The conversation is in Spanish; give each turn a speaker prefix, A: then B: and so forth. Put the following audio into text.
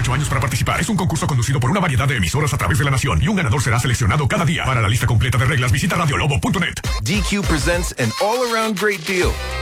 A: 18 años para participar. Es un concurso conducido por una variedad de emisoras a través de la nación y un ganador será seleccionado cada día. Para la lista completa de reglas, visita radiolobo.net.
B: DQ presents an all-around great deal.